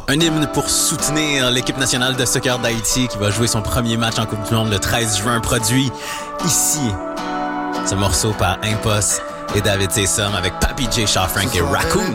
Un hymne pour soutenir l'équipe nationale de soccer d'Haïti qui va jouer son premier match en Coupe du Monde le 13 juin, produit ici. Ce morceau par Impost et David Tessom avec Papi J. Shaw Frank et Raccoon.